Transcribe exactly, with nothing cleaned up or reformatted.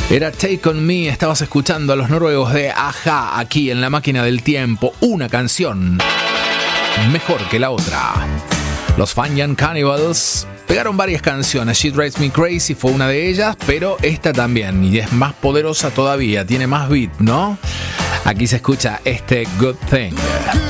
Era Take On Me, estabas escuchando a los noruegos de Aja aquí en La Máquina del Tiempo. Una canción mejor que la otra. Los Fun Young Cannibals pegaron varias canciones. She Drives Me Crazy fue una de ellas, pero esta también, y es más poderosa todavía, tiene más beat, ¿no? Aquí se escucha este Good Thing.